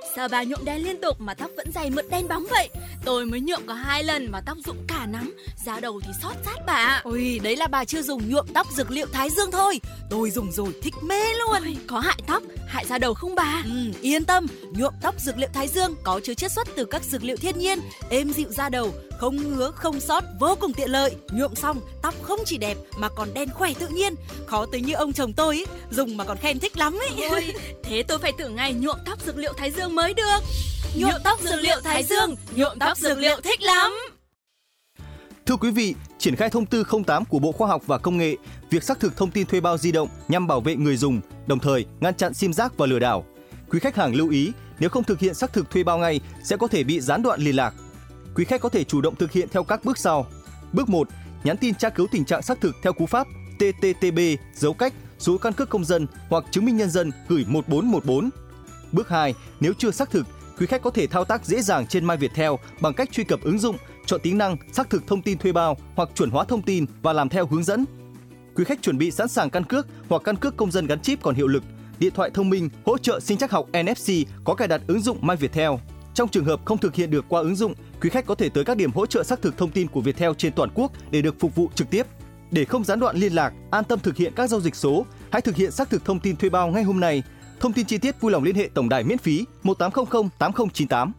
Sao bà nhuộm đen liên tục mà tóc vẫn dày mượt đen bóng vậy? Tôi mới nhuộm có 2 lần mà tóc rụng cả nắm, da đầu thì xót rát bà ạ. Ôi, đấy là bà chưa dùng nhuộm tóc dược liệu Thái Dương thôi. Tôi dùng rồi, thích mê luôn. Ôi, có hại tóc, hại da đầu không bà? Yên tâm, nhuộm tóc dược liệu Thái Dương có chứa chiết xuất từ các dược liệu thiên nhiên, êm dịu da đầu, không ngứa, không xót, vô cùng tiện lợi. Nhuộm xong, tóc không chỉ đẹp mà còn đen khỏe tự nhiên. Khó tới như ông chồng tôi ấy, dùng mà còn khen thích lắm ấy. Ôi, thế tôi phải thử ngay nhuộm tóc dược liệu Thái Dương mới được. Nhuộm tóc dược liệu Thái Dương, nhuộm tóc dược liệu thích lắm. Thưa quý vị, triển khai thông tư 08 của Bộ Khoa học và Công nghệ, việc xác thực thông tin thuê bao di động nhằm bảo vệ người dùng, đồng thời ngăn chặn sim rác và lừa đảo. Quý khách hàng lưu ý, nếu không thực hiện xác thực thuê bao ngay sẽ có thể bị gián đoạn liên lạc. Quý khách có thể chủ động thực hiện theo các bước sau. Bước 1, nhắn tin tra cứu tình trạng xác thực theo cú pháp TTTB dấu cách số căn cước công dân hoặc chứng minh nhân dân gửi 1414. Bước 2, nếu chưa xác thực, quý khách có thể thao tác dễ dàng trên MyViettel bằng cách truy cập ứng dụng, chọn tính năng xác thực thông tin thuê bao hoặc chuẩn hóa thông tin và làm theo hướng dẫn. Quý khách chuẩn bị sẵn sàng căn cước hoặc căn cước công dân gắn chip còn hiệu lực, điện thoại thông minh hỗ trợ sinh trắc học NFC có cài đặt ứng dụng MyViettel. Trong trường hợp không thực hiện được qua ứng dụng, quý khách có thể tới các điểm hỗ trợ xác thực thông tin của Viettel trên toàn quốc để được phục vụ trực tiếp. Để không gián đoạn liên lạc, an tâm thực hiện các giao dịch số, hãy thực hiện xác thực thông tin thuê bao ngay hôm nay. Thông tin chi tiết vui lòng liên hệ tổng đài miễn phí 1800 8098.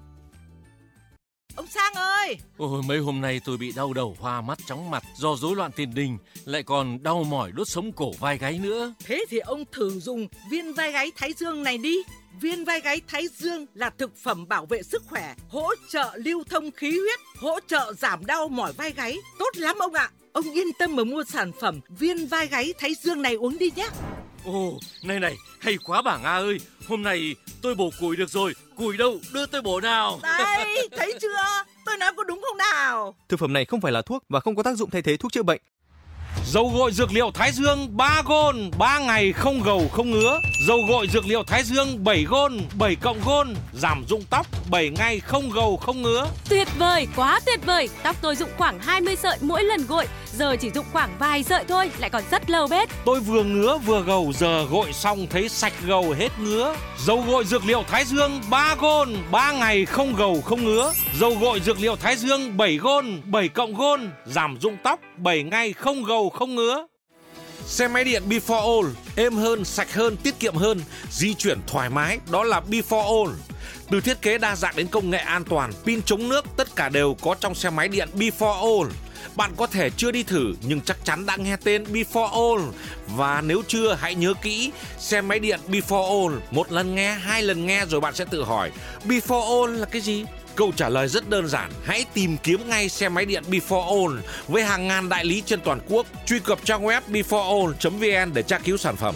Ông Sang ơi! Ôi, mấy hôm nay tôi bị đau đầu, hoa mắt, chóng mặt do rối loạn tiền đình, lại còn đau mỏi đốt sống cổ vai gáy nữa. Thế thì ông thử dùng viên vai gáy Thái Dương này đi. Viên vai gáy Thái Dương là thực phẩm bảo vệ sức khỏe, hỗ trợ lưu thông khí huyết, hỗ trợ giảm đau mỏi vai gáy. Tốt lắm ông ạ! Ông yên tâm mà mua sản phẩm viên vai gáy Thái Dương này uống đi nhé. Ồ, này, hay quá bà Nga ơi. Hôm nay tôi bổ củi được rồi. Củi đâu, đưa tôi bổ nào. Đây, thấy chưa? Tôi nói có đúng không nào? Thực phẩm này không phải là thuốc và không có tác dụng thay thế thuốc chữa bệnh. Dầu gội dược liệu Thái Dương 3 gôn, 3 ngày không gầu không ngứa. Dầu gội dược liệu Thái Dương 7 gôn, 7 cộng gôn, giảm rụng tóc 7 ngày không gầu không ngứa. Tuyệt vời, quá tuyệt vời. Tóc tôi rụng khoảng 20 sợi mỗi lần gội, giờ chỉ rụng khoảng vài sợi thôi, lại còn rất lâu bết. Tôi vừa ngứa vừa gầu, giờ gội xong thấy sạch gầu hết ngứa. Dầu gội dược liệu Thái Dương 3 gôn, 3 ngày không gầu không ngứa. Dầu gội dược liệu Thái Dương 7 gôn, 7 cộng gôn, giảm rụng tóc 7 ngày không gầu không ngứa. Xe máy điện Before All, êm hơn, sạch hơn, tiết kiệm hơn, di chuyển thoải mái, đó là Before All. Từ thiết kế đa dạng đến công nghệ an toàn, pin chống nước, tất cả đều có trong xe máy điện Before All. Bạn có thể chưa đi thử nhưng chắc chắn đã nghe tên Before All. Và nếu chưa, hãy nhớ kỹ, xe máy điện Before All, một lần nghe, 2 lần nghe rồi bạn sẽ tự hỏi Before All là cái gì? Câu trả lời rất đơn giản, hãy tìm kiếm ngay xe máy điện Before All với hàng ngàn đại lý trên toàn quốc. Truy cập trang web beforeall.vn để tra cứu sản phẩm.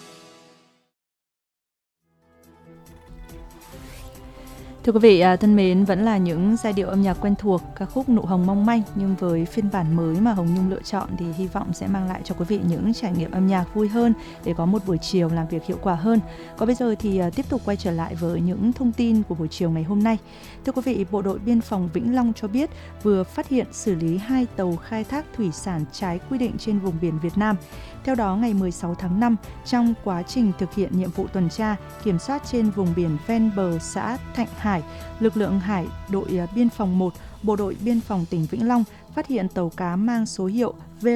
Thưa quý vị thân mến, vẫn là những giai điệu âm nhạc quen thuộc, ca khúc Nụ Hồng Mong Manh, nhưng với phiên bản mới mà Hồng Nhung lựa chọn thì hy vọng sẽ mang lại cho quý vị những trải nghiệm âm nhạc vui hơn để có một buổi chiều làm việc hiệu quả hơn. Còn bây giờ thì tiếp tục quay trở lại với những thông tin của buổi chiều ngày hôm nay. Thưa quý vị, Bộ đội Biên phòng Vĩnh Long cho biết vừa phát hiện xử lý 2 tàu khai thác thủy sản trái quy định trên vùng biển Việt Nam. Theo đó, ngày 16 tháng 5, trong quá trình thực hiện nhiệm vụ tuần tra, kiểm soát trên vùng biển ven bờ xã Thạnh Hải, lực lượng Hải đội Biên phòng 1, Bộ đội Biên phòng tỉnh Vĩnh Long phát hiện tàu cá mang số hiệu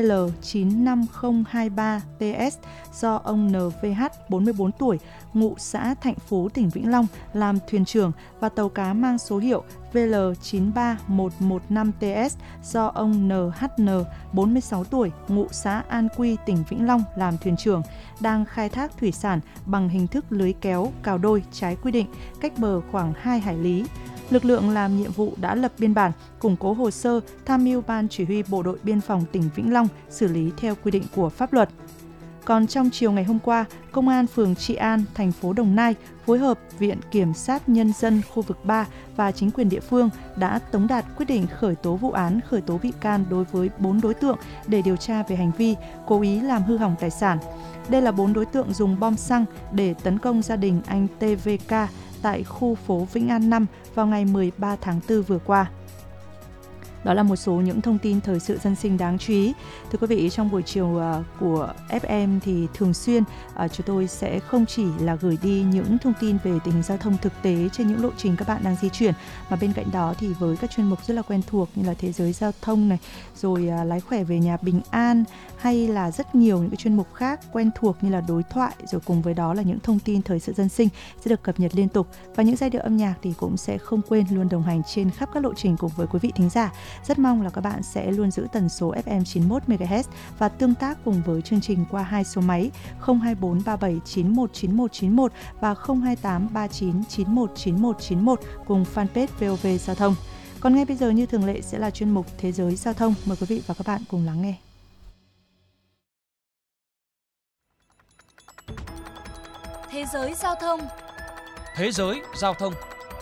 VL95023TS do ông NVH, 44 tuổi, ngụ xã Thạnh Phú, tỉnh Vĩnh Long làm thuyền trưởng và tàu cá mang số hiệu VL93115TS do ông NHN, 46 tuổi, ngụ xã An Quy, tỉnh Vĩnh Long làm thuyền trưởng, đang khai thác thủy sản bằng hình thức lưới kéo cào đôi trái quy định, cách bờ khoảng 2 hải lý. Lực lượng làm nhiệm vụ đã lập biên bản, củng cố hồ sơ, tham mưu Ban Chỉ huy Bộ đội Biên phòng tỉnh Vĩnh Long xử lý theo quy định của pháp luật. Còn trong chiều ngày hôm qua, Công an phường Trị An, thành phố Đồng Nai phối hợp Viện Kiểm sát Nhân dân khu vực 3 và chính quyền địa phương đã tống đạt quyết định khởi tố vụ án, khởi tố bị can đối với 4 đối tượng để điều tra về hành vi cố ý làm hư hỏng tài sản. Đây là 4 đối tượng dùng bom xăng để tấn công gia đình anh TVK tại khu phố Vĩnh An 5 vào ngày 13 tháng 4 vừa qua. Đó là một số những thông tin thời sự dân sinh đáng chú ý. Thưa quý vị, trong buổi chiều của FM thì thường xuyên chúng tôi sẽ không chỉ là gửi đi những thông tin về tình hình giao thông thực tế trên những lộ trình các bạn đang di chuyển, mà bên cạnh đó thì với các chuyên mục rất là quen thuộc như là Thế giới giao thông này, rồi lái khỏe về nhà bình an, hay là rất nhiều những cái chuyên mục khác quen thuộc như là đối thoại, rồi cùng với đó là những thông tin thời sự dân sinh sẽ được cập nhật liên tục. Và những giai điệu âm nhạc thì cũng sẽ không quên luôn đồng hành trên khắp các lộ trình cùng với quý vị thính giả. Rất mong là các bạn sẽ luôn giữ tần số FM 91 MHz và tương tác cùng với chương trình qua hai số máy 024 37 91 91 91 và 028 39 91 91 91 cùng fanpage VOV Giao thông. Còn ngay bây giờ như thường lệ sẽ là chuyên mục Thế giới Giao thông. Mời quý vị và các bạn cùng lắng nghe. Thế giới giao thông. Thế giới giao thông.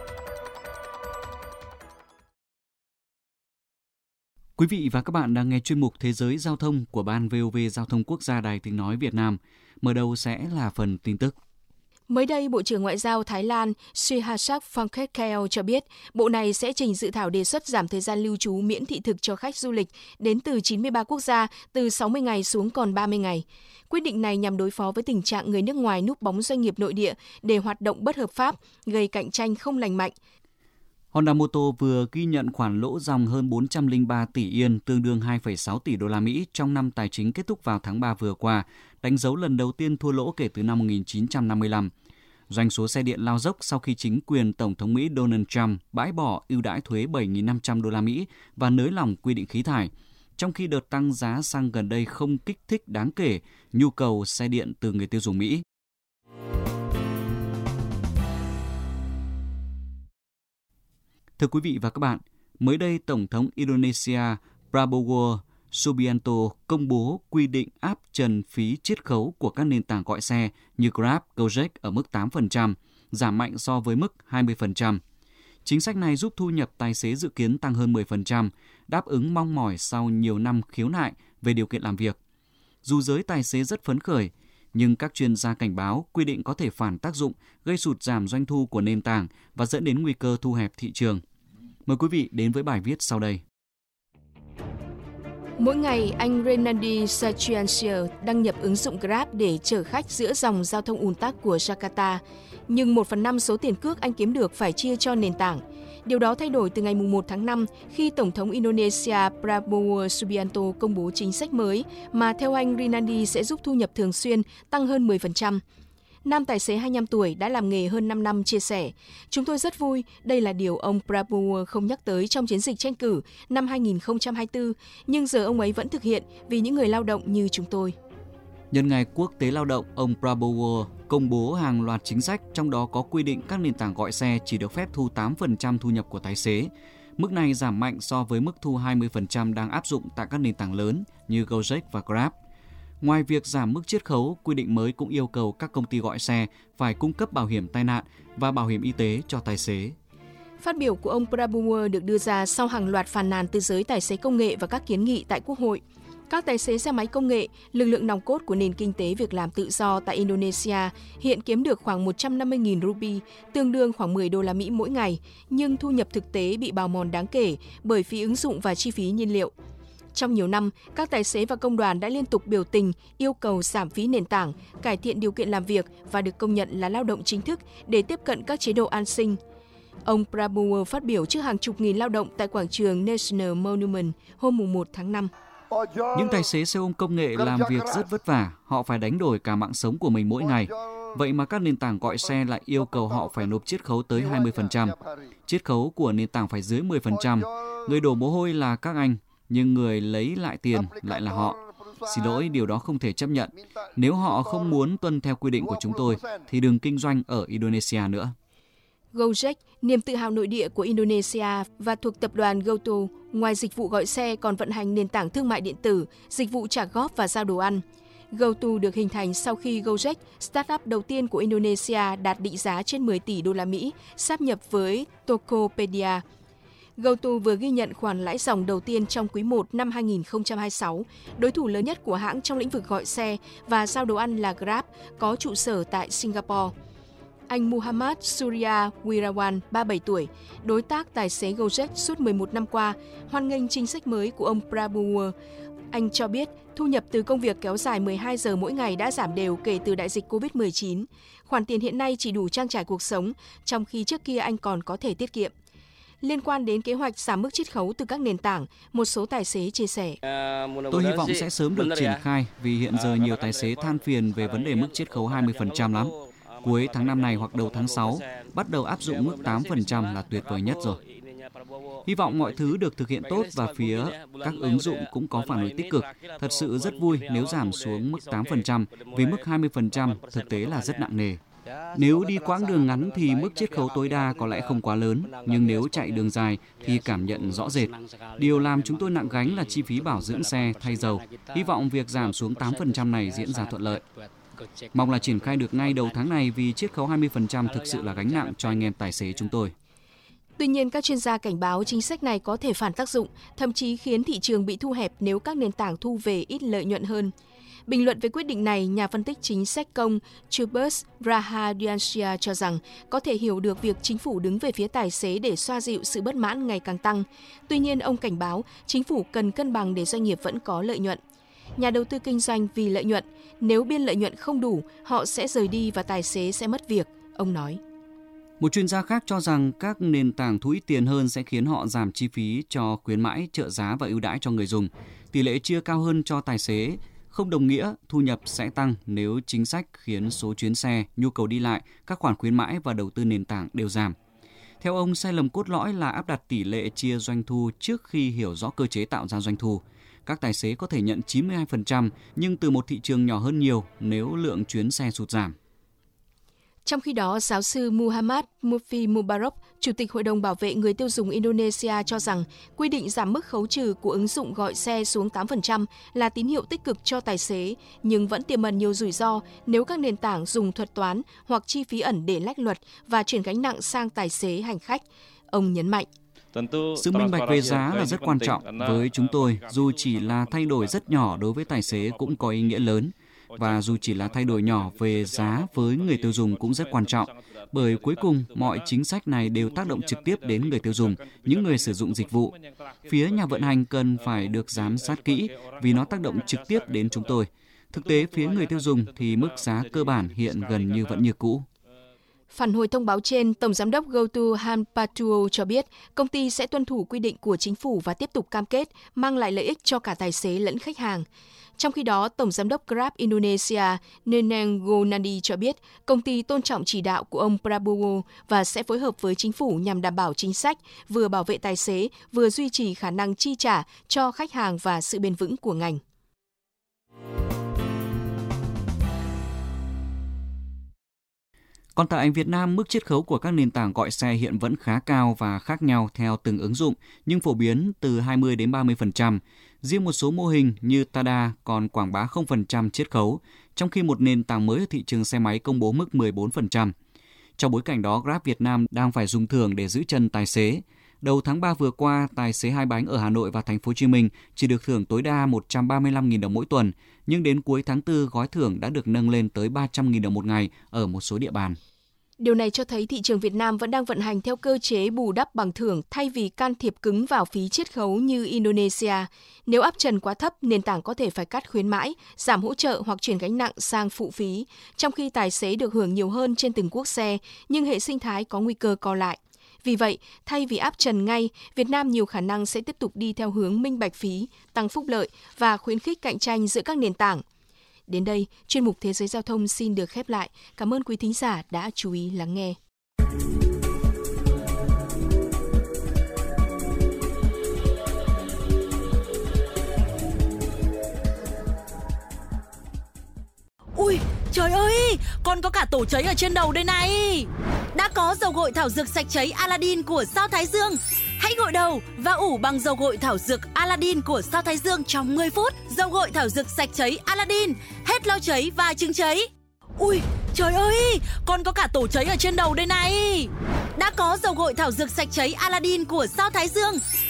Quý vị và các bạn đang nghe chuyên mục Thế giới giao thông của Ban VOV Giao thông Quốc gia Đài Tiếng nói Việt Nam. Mở đầu sẽ là phần tin tức. Mới đây, Bộ trưởng Ngoại giao Thái Lan Suharto Phongkhethkhaew cho biết bộ này sẽ trình dự thảo đề xuất giảm thời gian lưu trú miễn thị thực cho khách du lịch đến từ 93 quốc gia từ 60 ngày xuống còn 30 ngày. Quyết định này nhằm đối phó với tình trạng người nước ngoài núp bóng doanh nghiệp nội địa để hoạt động bất hợp pháp, gây cạnh tranh không lành mạnh. Honda Motor vừa ghi nhận khoản lỗ ròng hơn 403 tỷ Yên, tương đương 2,6 tỷ đô la Mỹ trong năm tài chính kết thúc vào tháng 3 vừa qua, đánh dấu lần đầu tiên thua lỗ kể từ năm 1955. Doanh số xe điện lao dốc sau khi chính quyền Tổng thống Mỹ Donald Trump bãi bỏ ưu đãi thuế 7.500 đô la Mỹ và nới lỏng quy định khí thải. Trong khi đợt tăng giá xăng gần đây không kích thích đáng kể nhu cầu xe điện từ người tiêu dùng Mỹ. Thưa quý vị và các bạn, mới đây Tổng thống Indonesia Prabowo Subianto công bố quy định áp trần phí chiết khấu của các nền tảng gọi xe như Grab, Gojek ở mức 8%, giảm mạnh so với mức 20%. Chính sách này giúp thu nhập tài xế dự kiến tăng hơn 10%, đáp ứng mong mỏi sau nhiều năm khiếu nại về điều kiện làm việc. Dù giới tài xế rất phấn khởi, nhưng các chuyên gia cảnh báo quy định có thể phản tác dụng, gây sụt giảm doanh thu của nền tảng và dẫn đến nguy cơ thu hẹp thị trường. Mời quý vị đến với bài viết sau đây. Mỗi ngày, anh Renandi Sachiansyah đăng nhập ứng dụng Grab để chở khách giữa dòng giao thông ùn tắc của Jakarta. Nhưng 1/5 số tiền cước anh kiếm được phải chia cho nền tảng. Điều đó thay đổi từ ngày 1 tháng 5 khi Tổng thống Indonesia Prabowo Subianto công bố chính sách mới mà theo anh Renandi sẽ giúp thu nhập thường xuyên tăng hơn 10%. Nam tài xế 25 tuổi đã làm nghề hơn 5 năm chia sẻ, chúng tôi rất vui, đây là điều ông Prabowo không nhắc tới trong chiến dịch tranh cử năm 2024, nhưng giờ ông ấy vẫn thực hiện vì những người lao động như chúng tôi. Nhân ngày Quốc tế Lao động, ông Prabowo công bố hàng loạt chính sách, trong đó có quy định các nền tảng gọi xe chỉ được phép thu 8% thu nhập của tài xế. Mức này giảm mạnh so với mức thu 20% đang áp dụng tại các nền tảng lớn như Gojek và Grab. Ngoài việc giảm mức chiết khấu, quy định mới cũng yêu cầu các công ty gọi xe phải cung cấp bảo hiểm tai nạn và bảo hiểm y tế cho tài xế. Phát biểu của ông Prabowo được đưa ra sau hàng loạt phàn nàn từ giới tài xế công nghệ và các kiến nghị tại Quốc hội. Các tài xế xe máy công nghệ, lực lượng nòng cốt của nền kinh tế việc làm tự do tại Indonesia, hiện kiếm được khoảng 150.000 rupi, tương đương khoảng 10 đô la Mỹ mỗi ngày, nhưng thu nhập thực tế bị bào mòn đáng kể bởi phí ứng dụng và chi phí nhiên liệu. Trong nhiều năm, các tài xế và công đoàn đã liên tục biểu tình, yêu cầu giảm phí nền tảng, cải thiện điều kiện làm việc và được công nhận là lao động chính thức để tiếp cận các chế độ an sinh. Ông Prabowo phát biểu trước hàng chục nghìn lao động tại quảng trường National Monument hôm 1 tháng 5. Những tài xế xe ôm công nghệ làm việc rất vất vả, họ phải đánh đổi cả mạng sống của mình mỗi ngày. Vậy mà các nền tảng gọi xe lại yêu cầu họ phải nộp chiết khấu tới 20%. Chiết khấu của nền tảng phải dưới 10%. Người đổ mồ hôi là các anh, nhưng người lấy lại tiền lại là họ. Xin lỗi, điều đó không thể chấp nhận. Nếu họ không muốn tuân theo quy định của chúng tôi, thì đừng kinh doanh ở Indonesia nữa. Gojek, niềm tự hào nội địa của Indonesia và thuộc tập đoàn GoTo, ngoài dịch vụ gọi xe còn vận hành nền tảng thương mại điện tử, dịch vụ trả góp và giao đồ ăn. GoTo được hình thành sau khi Gojek, startup đầu tiên của Indonesia đạt định giá trên 10 tỷ đô la Mỹ, sáp nhập với Tokopedia. GoTo vừa ghi nhận khoản lãi ròng đầu tiên trong quý 1 năm 2026. Đối thủ lớn nhất của hãng trong lĩnh vực gọi xe và giao đồ ăn là Grab, có trụ sở tại Singapore. anh Muhammad Surya Wirawan, 37 tuổi, đối tác tài xế Gojek suốt 11 năm qua, hoan nghênh chính sách mới của ông Prabowo. Anh cho biết thu nhập từ công việc kéo dài 12 giờ mỗi ngày đã giảm đều kể từ đại dịch COVID-19. Khoản tiền hiện nay chỉ đủ trang trải cuộc sống, trong khi trước kia anh còn có thể tiết kiệm. Liên quan đến kế hoạch giảm mức chiết khấu từ các nền tảng, một số tài xế chia sẻ. Tôi hy vọng sẽ sớm được triển khai vì hiện giờ nhiều tài xế than phiền về vấn đề mức chiết khấu 20% lắm. Cuối tháng năm này hoặc đầu tháng 6, bắt đầu áp dụng mức 8% là tuyệt vời nhất rồi. Hy vọng mọi thứ được thực hiện tốt và phía các ứng dụng cũng có phản hồi tích cực. Thật sự rất vui nếu giảm xuống mức 8% vì mức 20% thực tế là rất nặng nề. Nếu đi quãng đường ngắn thì mức chiết khấu tối đa có lẽ không quá lớn, nhưng nếu chạy đường dài thì cảm nhận rõ rệt. Điều làm chúng tôi nặng gánh là chi phí bảo dưỡng xe, thay dầu. Hy vọng việc giảm xuống 8% này diễn ra thuận lợi. Mong là triển khai được ngay đầu tháng này vì chiết khấu 20% thực sự là gánh nặng cho anh em tài xế chúng tôi. Tuy nhiên, các chuyên gia cảnh báo chính sách này có thể phản tác dụng, thậm chí khiến thị trường bị thu hẹp nếu các nền tảng thu về ít lợi nhuận hơn. Bình luận về quyết định này, nhà phân tích chính sách công Chubus Rahadiansyah cho rằng có thể hiểu được việc chính phủ đứng về phía tài xế để xoa dịu sự bất mãn ngày càng tăng. Tuy nhiên, ông cảnh báo chính phủ cần cân bằng để doanh nghiệp vẫn có lợi nhuận. Nhà đầu tư kinh doanh vì lợi nhuận, nếu biên lợi nhuận không đủ, họ sẽ rời đi và tài xế sẽ mất việc, ông nói. Một chuyên gia khác cho rằng các nền tảng thu ít tiền hơn sẽ khiến họ giảm chi phí cho khuyến mãi, trợ giá và ưu đãi cho người dùng. Tỷ lệ chia cao hơn cho tài xế không đồng nghĩa thu nhập sẽ tăng nếu chính sách khiến số chuyến xe, nhu cầu đi lại, các khoản khuyến mãi và đầu tư nền tảng đều giảm. Theo ông, sai lầm cốt lõi là áp đặt tỷ lệ chia doanh thu trước khi hiểu rõ cơ chế tạo ra doanh thu. Các tài xế có thể nhận 92% nhưng từ một thị trường nhỏ hơn nhiều nếu lượng chuyến xe sụt giảm. Trong khi đó, giáo sư Muhammad Mufi Mubarak, Chủ tịch Hội đồng Bảo vệ Người tiêu dùng Indonesia cho rằng quy định giảm mức khấu trừ của ứng dụng gọi xe xuống 8% là tín hiệu tích cực cho tài xế, nhưng vẫn tiềm ẩn nhiều rủi ro nếu các nền tảng dùng thuật toán hoặc chi phí ẩn để lách luật và chuyển gánh nặng sang tài xế hành khách. Ông nhấn mạnh. Sự minh bạch về giá là rất quan trọng. Với chúng tôi, dù chỉ là thay đổi rất nhỏ đối với tài xế cũng có ý nghĩa lớn. Và dù chỉ là thay đổi nhỏ về giá với người tiêu dùng cũng rất quan trọng, bởi cuối cùng mọi chính sách này đều tác động trực tiếp đến người tiêu dùng, những người sử dụng dịch vụ. Phía nhà vận hành cần phải được giám sát kỹ vì nó tác động trực tiếp đến chúng tôi. Thực tế, phía người tiêu dùng thì mức giá cơ bản hiện gần như vẫn như cũ. Phản hồi thông báo trên, Tổng Giám đốc GoTo Hanpatuo cho biết công ty sẽ tuân thủ quy định của chính phủ và tiếp tục cam kết mang lại lợi ích cho cả tài xế lẫn khách hàng. Trong khi đó, Tổng Giám đốc Grab Indonesia Neneng Gonadi cho biết công ty tôn trọng chỉ đạo của ông Prabowo và sẽ phối hợp với chính phủ nhằm đảm bảo chính sách, vừa bảo vệ tài xế, vừa duy trì khả năng chi trả cho khách hàng và sự bền vững của ngành. Còn tại Việt Nam, mức chiết khấu của các nền tảng gọi xe hiện vẫn khá cao và khác nhau theo từng ứng dụng, nhưng phổ biến từ 20 đến 30%. Riêng một số mô hình như Tada còn quảng bá 0% chiết khấu, trong khi một nền tảng mới ở thị trường xe máy công bố mức 14%. Trong bối cảnh đó, Grab Việt Nam đang phải dùng thưởng để giữ chân tài xế. Đầu tháng 3 vừa qua, tài xế hai bánh ở Hà Nội và Thành phố Hồ Chí Minh chỉ được thưởng tối đa 135.000 đồng mỗi tuần, nhưng đến cuối tháng 4 gói thưởng đã được nâng lên tới 300.000 đồng một ngày ở một số địa bàn. Điều này cho thấy thị trường Việt Nam vẫn đang vận hành theo cơ chế bù đắp bằng thưởng thay vì can thiệp cứng vào phí chiết khấu như Indonesia. Nếu áp trần quá thấp, nền tảng có thể phải cắt khuyến mãi, giảm hỗ trợ hoặc chuyển gánh nặng sang phụ phí, trong khi tài xế được hưởng nhiều hơn trên từng quốc xe, nhưng hệ sinh thái có nguy cơ co lại. Vì vậy, thay vì áp trần ngay, Việt Nam nhiều khả năng sẽ tiếp tục đi theo hướng minh bạch phí, tăng phúc lợi và khuyến khích cạnh tranh giữa các nền tảng. Đến đây, chuyên mục Thế giới Giao thông xin được khép lại. Cảm ơn quý thính giả đã chú ý lắng nghe. Ui, trời ơi, con có cả tổ cháy ở trên đầu đây này. Đã có dầu gội thảo dược sạch cháy Aladdin của Sao Thái Dương. Hãy gội đầu và ủ bằng dầu gội thảo dược Aladdin của Sao Thái Dương trong 10 phút. Dầu gội thảo dược sạch cháy Aladdin, hết lau cháy và chứng cháy. Ui, trời ơi, con có cả tổ cháy ở trên đầu đây này. Đã có dầu gội thảo dược sạch cháy Aladdin của Sao Thái Dương.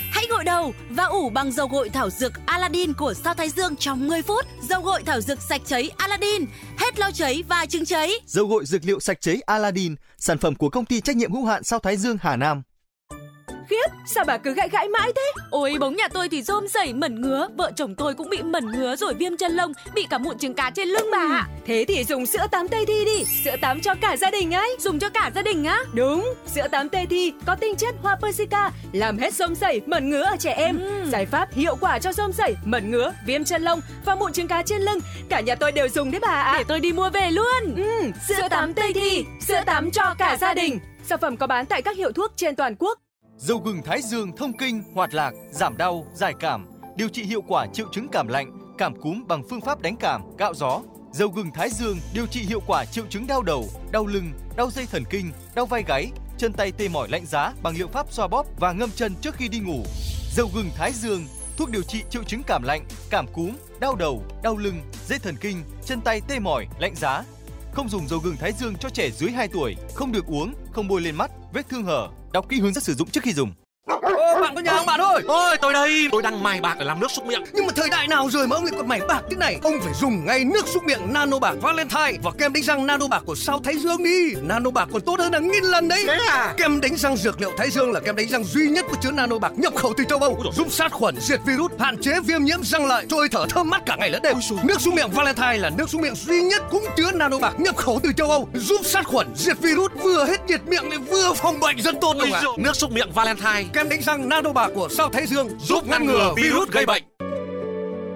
Hãy gội đầu và ủ bằng dầu gội thảo dược Aladdin của Sao Thái Dương trong 10 phút. Dầu gội thảo dược sạch cháy Aladdin, hết lau cháy và chứng cháy. Dầu gội dược liệu sạch cháy Aladdin, sản phẩm của công ty trách nhiệm hữu hạn Sao Thái Dương Hà Nam. Khiếp, sao bà cứ gãi mãi thế? Ôi, bóng nhà tôi thì rôm rẩy mẩn ngứa, vợ chồng tôi cũng bị mẩn ngứa rồi viêm chân lông, bị cả mụn trứng cá trên lưng bà ạ. Thế thì dùng sữa tắm Tây Thi đi, sữa tắm cho cả gia đình ấy. Dùng cho cả gia đình á? Đúng, sữa tắm Tây Thi có tinh chất hoa persica, làm hết rôm rẩy, mẩn ngứa ở trẻ em. Giải pháp hiệu quả cho rôm rẩy, mẩn ngứa, viêm chân lông và mụn trứng cá trên lưng. Cả nhà tôi đều dùng đấy bà ạ. Để tôi đi mua về luôn. Sữa tắm Tây Thi, sữa tắm cho cả gia đình. Sản phẩm có bán tại các hiệu thuốc trên toàn quốc. Dầu gừng Thái Dương thông kinh, hoạt lạc, giảm đau, giải cảm, điều trị hiệu quả triệu chứng cảm lạnh, cảm cúm bằng phương pháp đánh cảm, cạo gió. Dầu gừng Thái Dương điều trị hiệu quả triệu chứng đau đầu, đau lưng, đau dây thần kinh, đau vai gáy, chân tay tê mỏi lạnh giá bằng liệu pháp xoa bóp và ngâm chân trước khi đi ngủ. Dầu gừng Thái Dương, thuốc điều trị triệu chứng cảm lạnh, cảm cúm, đau đầu, đau lưng, dây thần kinh, chân tay tê mỏi, lạnh giá. Không dùng dầu gừng Thái Dương cho trẻ dưới 2 tuổi, không được uống, không bôi lên mắt, vết thương hở. Đọc kỹ hướng dẫn sử dụng trước khi dùng. Bạn có nhà không bạn ơi? Ôi, tôi đây, tôi đang mài bạc để làm nước súc miệng. Nhưng mà thời đại nào rồi mà ông lại còn mài bạc thế này? Ông phải dùng ngay nước súc miệng Nano Bạc Valentine và kem đánh răng Nano Bạc của Sao Thái Dương đi. Nano Bạc còn tốt hơn là 1000 lần đấy. Thế à? Kem đánh răng dược liệu Thái Dương là kem đánh răng duy nhất có chứa Nano Bạc nhập khẩu từ châu Âu, giúp sát khuẩn, diệt virus, hạn chế viêm nhiễm răng lợi, trôi thở thơm mát cả ngày lẫn đêm. Nước súc miệng Valentine là nước súc miệng duy nhất cũng chứa Nano Bạc nhập khẩu từ châu Âu, giúp sát khuẩn, diệt virus, vừa hết nhiệt miệng lại vừa phòng bệnh rất tốt. Nước súc miệng Valentine, kem đánh răng Nano Bạc của Sao Thái Dương giúp ngăn ngừa virus gây bệnh.